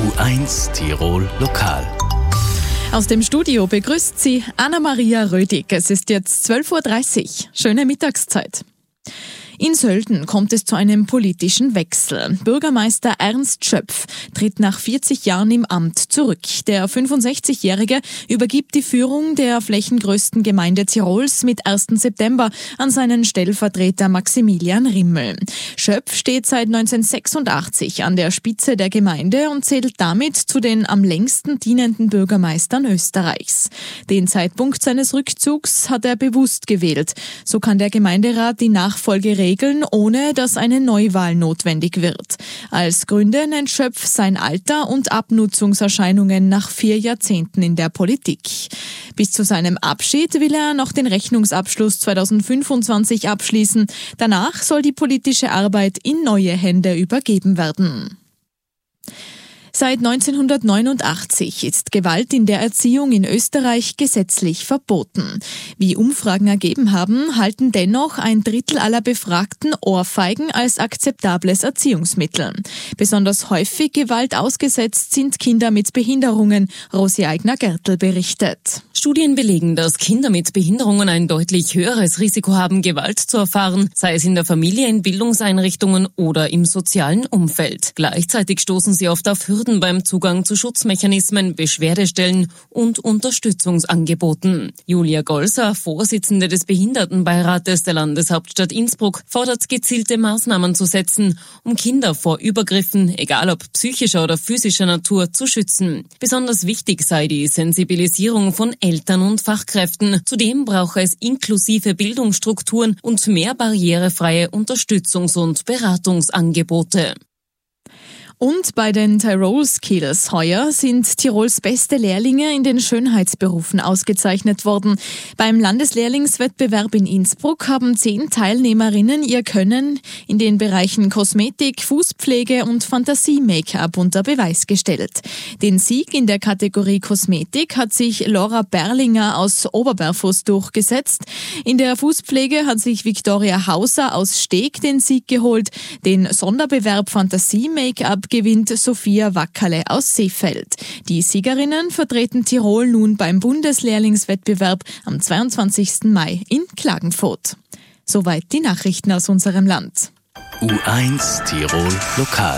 U1 Tirol Lokal. Aus dem Studio begrüßt Sie Anna-Maria Rödig. Es ist jetzt 12:30 Uhr. Schöne Mittagszeit. In Sölden kommt es zu einem politischen Wechsel. Bürgermeister Ernst Schöpf tritt nach 40 Jahren im Amt zurück. Der 65-Jährige übergibt die Führung der flächengrößten Gemeinde Tirols mit 1. September an seinen Stellvertreter Maximilian Rimmel. Schöpf steht seit 1986 an der Spitze der Gemeinde und zählt damit zu den am längsten dienenden Bürgermeistern Österreichs. Den Zeitpunkt seines Rückzugs hat er bewusst gewählt. So kann der Gemeinderat die Nachfolge regeln, ohne dass eine Neuwahl notwendig wird. Als Gründe nennt Schöpf sein Alter und Abnutzungserscheinungen nach 4 Jahrzehnten in der Politik. Bis zu seinem Abschied will er noch den Rechnungsabschluss 2025 abschließen. Danach soll die politische Arbeit in neue Hände übergeben werden. Seit 1989 ist Gewalt in der Erziehung in Österreich gesetzlich verboten. Wie Umfragen ergeben haben, halten dennoch 1/3 aller Befragten Ohrfeigen als akzeptables Erziehungsmittel. Besonders häufig Gewalt ausgesetzt sind Kinder mit Behinderungen, Rosi Eigner-Gertl berichtet. Studien belegen, dass Kinder mit Behinderungen ein deutlich höheres Risiko haben, Gewalt zu erfahren, sei es in der Familie, in Bildungseinrichtungen oder im sozialen Umfeld. Gleichzeitig stoßen sie oft auf Hürden beim Zugang zu Schutzmechanismen, Beschwerdestellen und Unterstützungsangeboten. Julia Golser, Vorsitzende des Behindertenbeirates der Landeshauptstadt Innsbruck, fordert gezielte Maßnahmen zu setzen, um Kinder vor Übergriffen, egal ob psychischer oder physischer Natur, zu schützen. Besonders wichtig sei die Sensibilisierung von Eltern und Fachkräften. Zudem brauche es inklusive Bildungsstrukturen und mehr barrierefreie Unterstützungs- und Beratungsangebote. Und bei den Tyrol Skills heuer sind Tirols beste Lehrlinge in den Schönheitsberufen ausgezeichnet worden. Beim Landeslehrlingswettbewerb in Innsbruck haben 10 Teilnehmerinnen ihr Können in den Bereichen Kosmetik, Fußpflege und Fantasie-Make-up unter Beweis gestellt. Den Sieg in der Kategorie Kosmetik hat sich Laura Berlinger aus Oberberfuß durchgesetzt. In der Fußpflege hat sich Viktoria Hauser aus Steg den Sieg geholt. Den Sonderbewerb Fantasie-Make-up gewinnt Sophia Wackerle aus Seefeld. Die Siegerinnen vertreten Tirol nun beim Bundeslehrlingswettbewerb am 22. Mai in Klagenfurt. Soweit die Nachrichten aus unserem Land. U1 Tirol Lokal.